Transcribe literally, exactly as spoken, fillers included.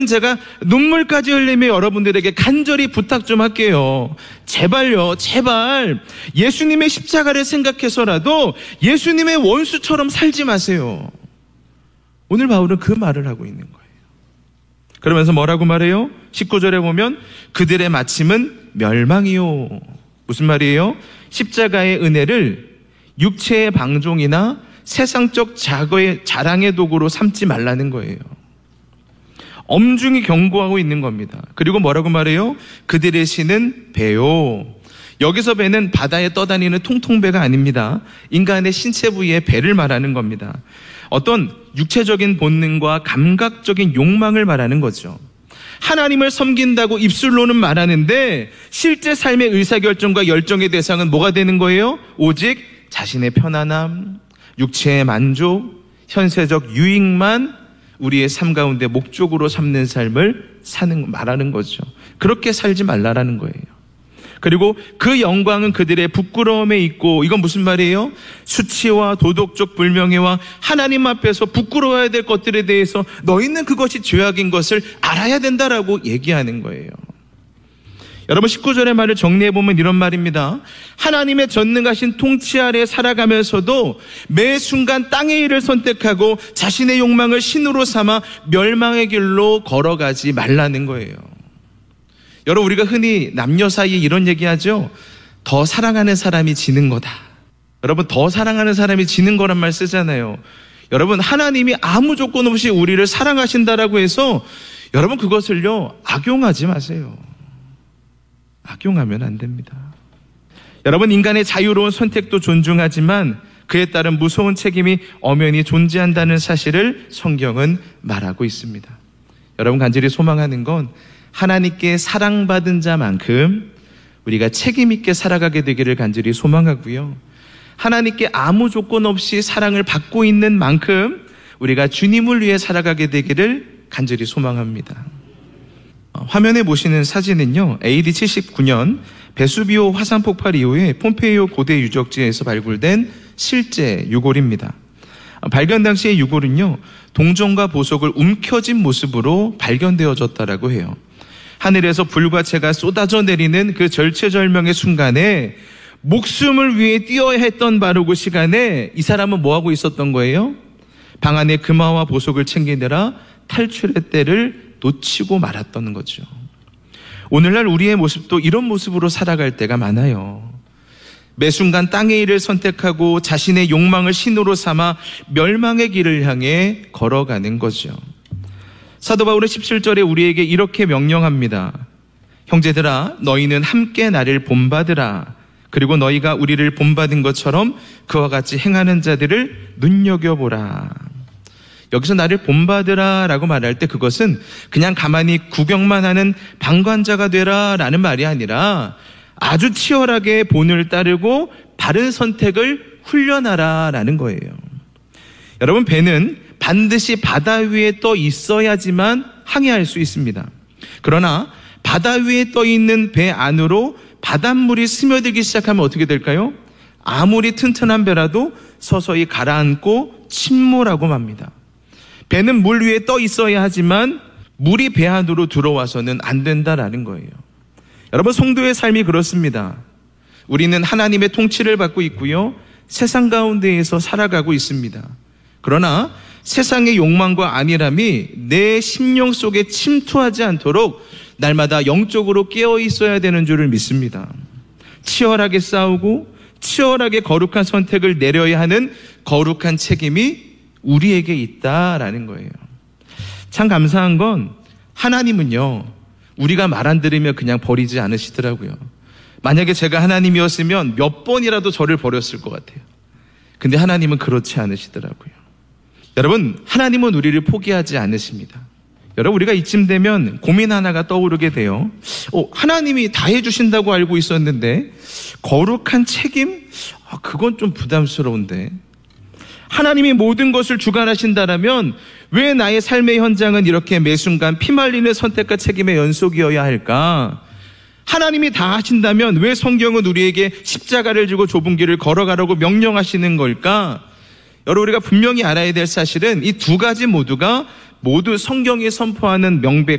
제가 눈물까지 흘리며 여러분들에게 간절히 부탁 좀 할게요. 제발요, 제발 예수님의 십자가를 생각해서라도 예수님의 원수처럼 살지 마세요. 오늘 바울은 그 말을 하고 있는 거예요. 그러면서 뭐라고 말해요? 십구 절에 보면 그들의 마침은 멸망이요. 무슨 말이에요? 십자가의 은혜를 육체의 방종이나 세상적 자거의 자랑의 도구로 삼지 말라는 거예요. 엄중히 경고하고 있는 겁니다. 그리고 뭐라고 말해요? 그들의 신은 배요. 여기서 배는 바다에 떠다니는 통통배가 아닙니다. 인간의 신체 부위의 배를 말하는 겁니다. 어떤 육체적인 본능과 감각적인 욕망을 말하는 거죠. 하나님을 섬긴다고 입술로는 말하는데 실제 삶의 의사결정과 열정의 대상은 뭐가 되는 거예요? 오직 자신의 편안함, 육체의 만족, 현세적 유익만 우리의 삶 가운데 목적으로 삼는 삶을 사는, 말하는 거죠. 그렇게 살지 말라라는 거예요. 그리고 그 영광은 그들의 부끄러움에 있고, 이건 무슨 말이에요? 수치와 도덕적 불명예와 하나님 앞에서 부끄러워야 될 것들에 대해서 너희는 그것이 죄악인 것을 알아야 된다라고 얘기하는 거예요. 여러분 십구 절의 말을 정리해보면 이런 말입니다. 하나님의 전능하신 통치 아래 살아가면서도 매 순간 땅의 일을 선택하고 자신의 욕망을 신으로 삼아 멸망의 길로 걸어가지 말라는 거예요. 여러분 우리가 흔히 남녀 사이에 이런 얘기하죠. 더 사랑하는 사람이 지는 거다. 여러분 더 사랑하는 사람이 지는 거란 말 쓰잖아요. 여러분 하나님이 아무 조건 없이 우리를 사랑하신다라고 해서 여러분 그것을요 악용하지 마세요. 악용하면 안 됩니다. 여러분 인간의 자유로운 선택도 존중하지만 그에 따른 무서운 책임이 엄연히 존재한다는 사실을 성경은 말하고 있습니다. 여러분 간절히 소망하는 건 하나님께 사랑받은 자만큼 우리가 책임 있게 살아가게 되기를 간절히 소망하고요. 하나님께 아무 조건 없이 사랑을 받고 있는 만큼 우리가 주님을 위해 살아가게 되기를 간절히 소망합니다. 화면에 보시는 사진은요, 에이디 칠십구 년 베수비오 화산 폭발 이후에 폼페이오 고대 유적지에서 발굴된 실제 유골입니다. 발견 당시의 유골은요, 동전과 보석을 움켜쥔 모습으로 발견되어졌다라고 해요. 하늘에서 불과 재가 쏟아져 내리는 그 절체절명의 순간에 목숨을 위해 뛰어야 했던 바로 시간에 이 사람은 뭐하고 있었던 거예요? 방 안에 금화와 보석을 챙기느라 탈출의 때를 놓치고 말았던 거죠. 오늘날 우리의 모습도 이런 모습으로 살아갈 때가 많아요. 매 순간 땅의 일을 선택하고 자신의 욕망을 신으로 삼아 멸망의 길을 향해 걸어가는 거죠. 사도 바울은 십칠 절에 우리에게 이렇게 명령합니다. 형제들아 너희는 함께 나를 본받으라. 그리고 너희가 우리를 본받은 것처럼 그와 같이 행하는 자들을 눈여겨보라. 여기서 나를 본받으라 라고 말할 때 그것은 그냥 가만히 구경만 하는 방관자가 되라 라는 말이 아니라 아주 치열하게 본을 따르고 바른 선택을 훈련하라 라는 거예요. 여러분 배는 반드시 바다 위에 떠 있어야지만 항해할 수 있습니다. 그러나 바다 위에 떠 있는 배 안으로 바닷물이 스며들기 시작하면 어떻게 될까요? 아무리 튼튼한 배라도 서서히 가라앉고 침몰하고 맙니다. 배는 물 위에 떠 있어야 하지만 물이 배 안으로 들어와서는 안 된다라는 거예요. 여러분 성도의 삶이 그렇습니다. 우리는 하나님의 통치를 받고 있고요. 세상 가운데에서 살아가고 있습니다. 그러나 세상의 욕망과 안일함이 내 심령 속에 침투하지 않도록 날마다 영적으로 깨어 있어야 되는 줄을 믿습니다. 치열하게 싸우고 치열하게 거룩한 선택을 내려야 하는 거룩한 책임이 우리에게 있다라는 거예요. 참 감사한 건 하나님은요, 우리가 말 안 들으면 그냥 버리지 않으시더라고요. 만약에 제가 하나님이었으면 몇 번이라도 저를 버렸을 것 같아요. 근데 하나님은 그렇지 않으시더라고요. 여러분, 하나님은 우리를 포기하지 않으십니다. 여러분, 우리가 이쯤 되면 고민 하나가 떠오르게 돼요. 어, 하나님이 다 해주신다고 알고 있었는데 거룩한 책임? 아, 그건 좀 부담스러운데. 하나님이 모든 것을 주관하신다라면 왜 나의 삶의 현장은 이렇게 매 순간 피말리는 선택과 책임의 연속이어야 할까? 하나님이 다 하신다면 왜 성경은 우리에게 십자가를 지고 좁은 길을 걸어가라고 명령하시는 걸까? 여러분, 우리가 분명히 알아야 될 사실은 이 두 가지 모두가 모두 성경이 선포하는 명백